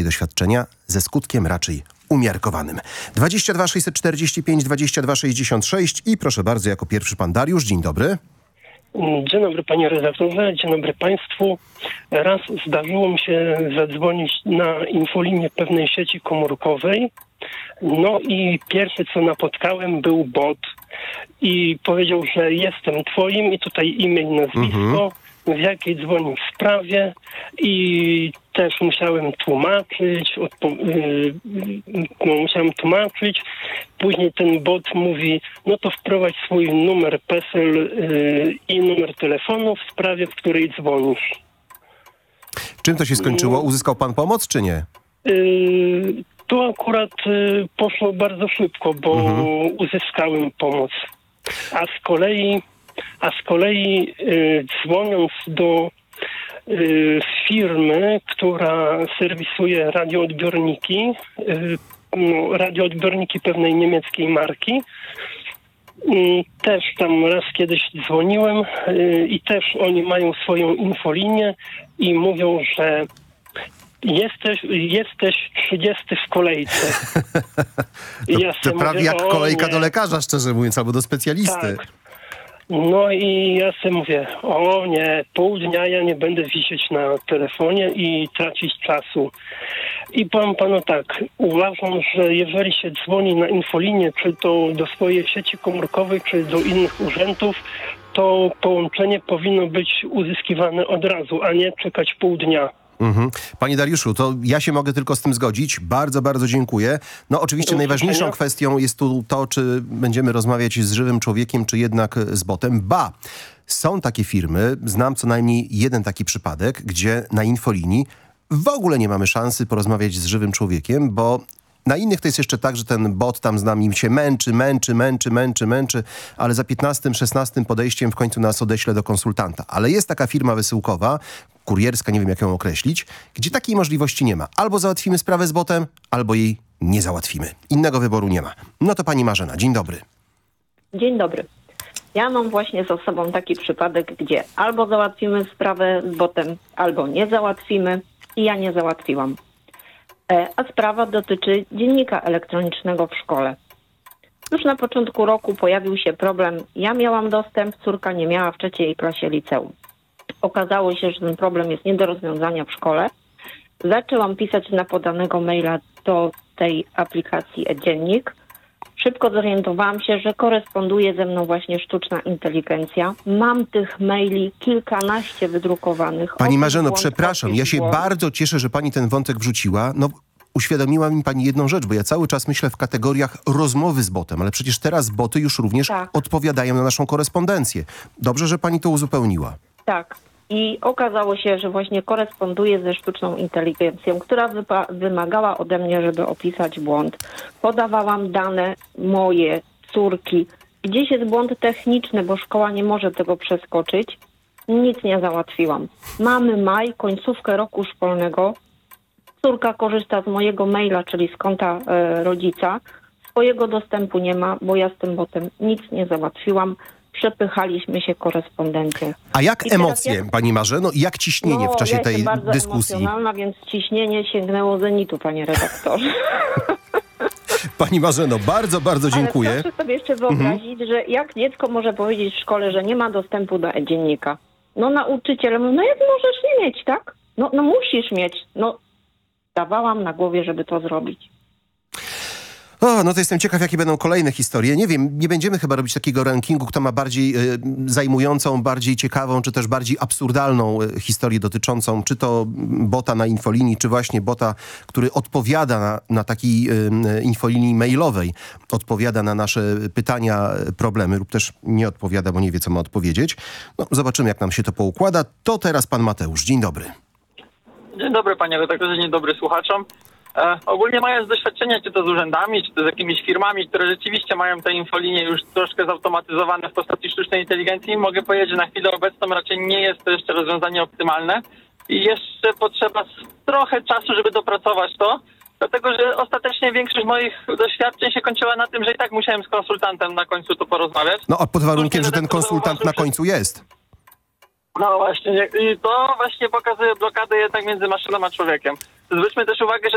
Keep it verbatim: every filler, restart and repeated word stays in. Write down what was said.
doświadczenia ze skutkiem raczej umiarkowanym. dwadzieścia dwa sześćset czterdzieści pięć dwadzieścia dwa sześćdziesiąt sześć i proszę bardzo, jako pierwszy pan Dariusz. Dzień dobry. Dzień dobry panie redaktorze, dzień dobry państwu. Raz zdarzyło mi się zadzwonić na infolinię pewnej sieci komórkowej. No i pierwsze co napotkałem był bot i powiedział, że jestem twoim i tutaj imię i nazwisko, mhm. w jakiej dzwoni w sprawie i też musiałem tłumaczyć, odpo- yy, no, musiałem tłumaczyć. Później ten bot mówi, no to wprowadź swój numer PESEL yy, i numer telefonu w sprawie, w której dzwonisz. Czym to się skończyło? Uzyskał pan pomoc, czy nie? Yy, to akurat yy, poszło bardzo szybko, bo mhm. uzyskałem pomoc. A z kolei, a z kolei yy, dzwoniąc do yy, firmy, która serwisuje radioodbiorniki, yy, no, radioodbiorniki pewnej niemieckiej marki, yy, też tam raz kiedyś dzwoniłem yy, i też oni mają swoją infolinię i mówią, że Jesteś, jesteś trzydziesty w kolejce. to ja to prawie mówię, jak kolejka nie. do lekarza, szczerze mówiąc, albo do specjalisty. Tak. No i ja sobie mówię, o nie, pół dnia ja nie będę wisieć na telefonie i tracić czasu. I powiem panu tak, uważam, że jeżeli się dzwoni na infolinię, czy to do swojej sieci komórkowej, czy do innych urzędów, to połączenie powinno być uzyskiwane od razu, a nie czekać pół dnia. Mhm. Panie Dariuszu, to ja się mogę tylko z tym zgodzić. Bardzo, bardzo dziękuję. No oczywiście Do najważniejszą usłyszenia. kwestią jest tu to, czy będziemy rozmawiać z żywym człowiekiem, czy jednak z botem. Ba, są takie firmy, znam co najmniej jeden taki przypadek, gdzie na infolinii w ogóle nie mamy szansy porozmawiać z żywym człowiekiem, bo na innych to jest jeszcze tak, że ten bot tam z nami się męczy, męczy, męczy, męczy, męczy, ale za piętnastym, szesnastym podejściem w końcu nas odeśle do konsultanta. Ale jest taka firma wysyłkowa, kurierska, nie wiem jak ją określić, gdzie takiej możliwości nie ma. Albo załatwimy sprawę z botem, albo jej nie załatwimy. Innego wyboru nie ma. No to pani Marzena, dzień dobry. Dzień dobry. Ja mam właśnie za sobą taki przypadek, gdzie albo załatwimy sprawę z botem, albo nie załatwimy i ja nie załatwiłam. A sprawa dotyczy dziennika elektronicznego w szkole. Już na początku roku pojawił się problem. Ja miałam dostęp, córka nie miała w trzeciej klasie liceum. Okazało się, że ten problem jest nie do rozwiązania w szkole. Zaczęłam pisać na podanego maila do tej aplikacji e-dziennik. Szybko zorientowałam się, że koresponduje ze mną właśnie sztuczna inteligencja. Mam tych maili kilkanaście wydrukowanych. Pani Marzeno, przepraszam, ja się błąd. bardzo cieszę, że pani ten wątek wrzuciła. No, uświadomiła mi pani jedną rzecz, bo ja cały czas myślę w kategoriach rozmowy z botem, ale przecież teraz boty już również tak. odpowiadają na naszą korespondencję. Dobrze, że pani to uzupełniła. Tak. I okazało się, że właśnie koresponduje ze sztuczną inteligencją, która wymagała ode mnie, żeby opisać błąd. Podawałam dane moje, córki. Gdzieś jest błąd techniczny, bo szkoła nie może tego przeskoczyć. Nic nie załatwiłam. Mamy maj, końcówkę roku szkolnego. Córka korzysta z mojego maila, czyli z konta e, rodzica. Swojego dostępu nie ma, bo ja z tym botem nic nie załatwiłam. Przepychaliśmy się korespondencją. A jak I emocje, jak... pani Marzeno? Jak ciśnienie no, w czasie ja tej bardzo dyskusji? emocjonalna, więc ciśnienie sięgnęło zenitu, panie redaktorze. Pani Marzeno, bardzo, bardzo dziękuję. Ale proszę sobie jeszcze wyobrazić, mhm. że jak dziecko może powiedzieć w szkole, że nie ma dostępu do e-dziennika? No nauczyciel mówi, no jak możesz nie mieć, tak? No, no musisz mieć. No dawałam na głowie, żeby to zrobić. O, no to jestem ciekaw, jakie będą kolejne historie. Nie wiem, nie będziemy chyba robić takiego rankingu, kto ma bardziej y, zajmującą, bardziej ciekawą, czy też bardziej absurdalną y, historię dotyczącą czy to bota na infolinii, czy właśnie bota, który odpowiada na, na takiej y, infolinii mailowej, odpowiada na nasze pytania, problemy lub też nie odpowiada, bo nie wie, co ma odpowiedzieć. No, zobaczymy, jak nam się to poukłada. To teraz pan Mateusz. Dzień dobry. Dzień dobry panie redaktorze, dzień dobry słuchaczom. E, ogólnie mając doświadczenia czy to z urzędami, czy to z jakimiś firmami, które rzeczywiście mają te infolinie już troszkę zautomatyzowane w postaci sztucznej inteligencji, mogę powiedzieć, że na chwilę obecną raczej nie jest to jeszcze rozwiązanie optymalne i jeszcze potrzeba trochę czasu, żeby dopracować to, dlatego że ostatecznie większość moich doświadczeń się kończyła na tym, że i tak musiałem z konsultantem na końcu to porozmawiać. No a pod warunkiem, że ten konsultant na końcu jest. No właśnie, i to właśnie pokazuje blokadę jednak między maszyną a człowiekiem. Zwróćmy też uwagę, że